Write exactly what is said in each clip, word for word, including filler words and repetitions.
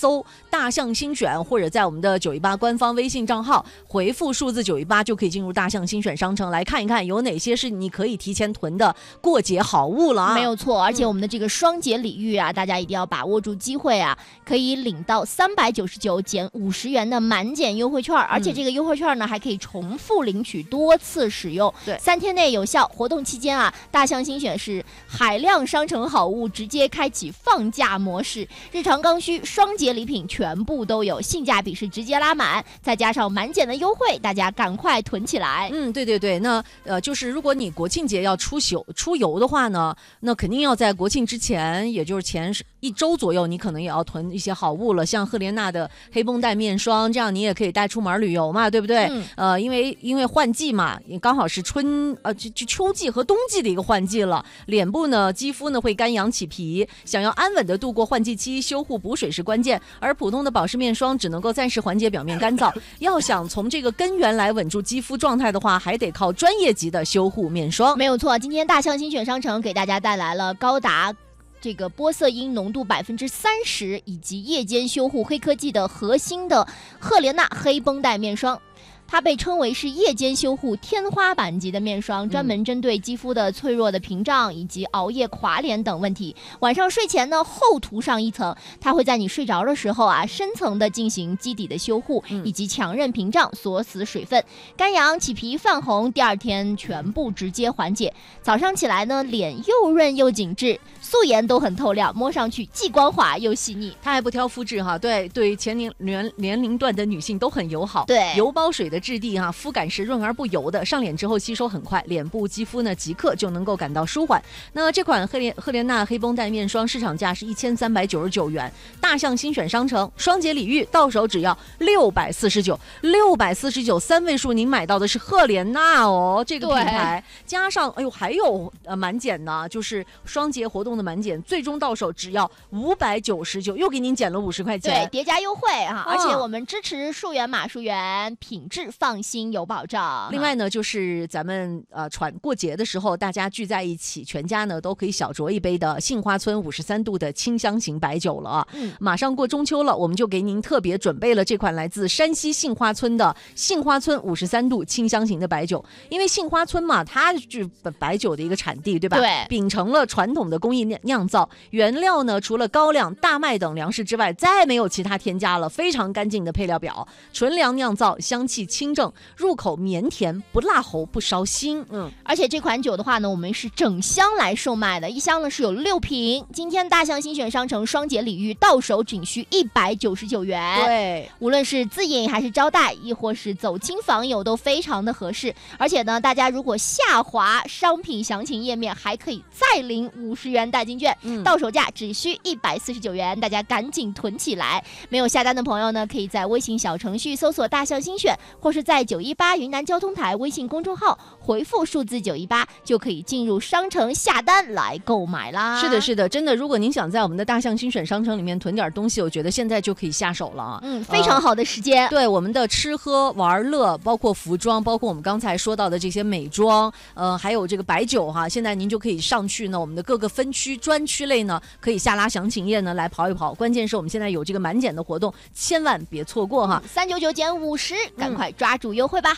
搜大象新选，或者在我们的九一八官方微信账号回复数字九一八，就可以进入大象新选商城来看一看有哪些是你可以提前囤的过节好物了啊。 没有错，而且我们的这个双节礼遇啊、嗯、大家一定要把握住机会啊，可以领到三百九十九减五十元的满减优惠券，而且这个优惠券呢还可以重复领取多次使用， 对， 三天内有效。活动期间啊，大象新选是海量商城好物直接开启放假模式，日常刚需双节礼品全部都有，性价比是直接拉满，再加上满减的优惠，大家赶快囤起来。 嗯，对对对，那呃，就是如果你国庆节要出游出游的话呢，那肯定要在国庆之前，也就是前一周左右，你可能也要囤一些好物了，像赫莲娜的黑绷带面霜，这样你也可以带出门旅游嘛，对不对？嗯、呃，因为因为换季嘛，也刚好是春呃就就秋季和冬季的一个换季了，脸部呢肌肤呢会干痒起皮，想要安稳的度过换季期，修护补水是关键，而普通的保湿面霜只能够暂时缓解表面干燥，要想从这个根源来稳住肌肤状态的话，还得靠专业级的修护面霜。 没有错，今天大象新选商城给大家带来了高达这个玻色因浓度百分之三十以及夜间修护黑科技的核心的赫莲娜黑绷带面霜。它被称为是夜间修护天花板级的面霜，专门针对肌肤的脆弱的屏障以及熬夜垮脸等问题。晚上睡前呢，厚涂上一层，它会在你睡着的时候啊，深层的进行基底的修护，以及强韧屏障，锁死水分，干痒起皮泛红，第二天全部直接缓解。早上起来呢，脸又润又紧致，素颜都很透亮，摸上去既光滑又细腻。 它还不挑肤质哈，对对，全年年年龄段的女性都很友好。 对， 油包水的质地哈，肤感是润而不油的，上脸之后吸收很快，脸部肌肤呢即刻就能够感到舒缓。那这款赫莲赫莲娜黑绷带面霜市场价是一千三百九十九元，大象新选商城双节礼遇到手只要六百四十九，六百四十九三位数，您买到的是赫莲娜哦，这个品牌加上哎呦还有呃满减呢，就是双节活动的满减，最终到手只要五百九十九，又给您减了五十块钱， 对，叠加优惠哈、啊，而且我们支持溯源码溯源，品质放心有保障。 另外呢，就是咱们呃传过节的时候，大家聚在一起，全家呢都可以小酌一杯的杏花村五十三度的清香型白酒了啊。嗯，马上过中秋了，我们就给您特别准备了这款来自山西杏花村的杏花村五十三度清香型的白酒。因为杏花村嘛，它是白酒的一个产地，对吧？ 对， 秉承了传统的工艺酿造，原料呢除了高粱、大麦等粮食之外，再没有其他添加了，非常干净的配料表，纯粮酿造，香气清正，入口绵甜，不辣喉，不烧心。嗯， 而且这款酒的话呢，我们是整箱来售卖的，一箱呢是有六瓶。今天大象新选商城双节礼遇到手仅需一百九十九元。 对， 无论是自饮还是招待，亦或是走亲访友，都非常的合适。而且呢，大家如果下滑商品详情页面，还可以再领五十元代金券，嗯、到手价只需一百四十九元，大家赶紧囤起来。没有下单的朋友呢，可以在微信小程序搜索大象新选，或是在九一八云南交通台微信公众号回复数字九一八，就可以进入商城下单来购买啦。 是的，是的，真的，如果您想在我们的大象新选商城里面囤点东西，我觉得现在就可以下手了。 嗯，非常好的时间。 呃、对，我们的吃喝玩乐，包括服装，包括我们刚才说到的这些美妆，呃，还有这个白酒哈，现在您就可以上去呢，我们的各个分区专区类呢，可以下拉详情页呢来跑一跑。关键是我们现在有这个满减的活动，千万别错过哈， 三九九减五十，赶快抓住优惠吧。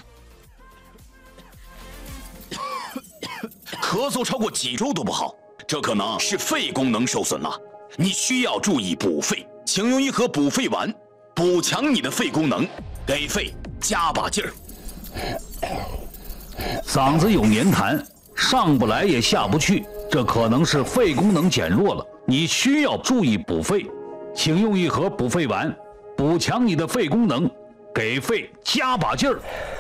咳嗽超过几周都不好，这可能是肺功能受损了，你需要注意补肺，请用一盒补肺丸，补强你的肺功能，给肺加把劲儿。 嗓子有黏痰，上不来也下不去，这可能是肺功能减弱了，你需要注意补肺，请用一盒补肺丸，补强你的肺功能，给肺加把劲儿。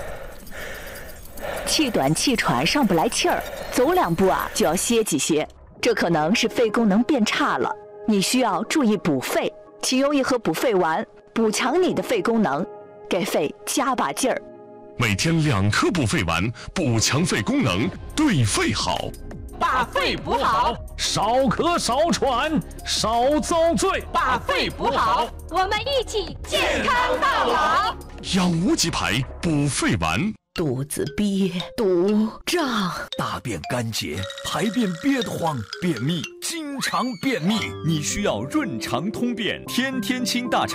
气短气喘上不来气儿，走两步啊就要歇几歇，这可能是肺功能变差了，你需要注意补肺，请用一盒补肺丸，补强你的肺功能，给肺加把劲儿。 每天两颗补肺丸，补强肺功能，对肺好。 把肺补好， 少咳少喘少遭罪。 把肺补好，我们一起健康到老。 养无极牌补肺丸。 肚子憋、肚胀、 大便干结、排便憋得慌、便秘，经常便秘，你需要润肠通便天天清大肠。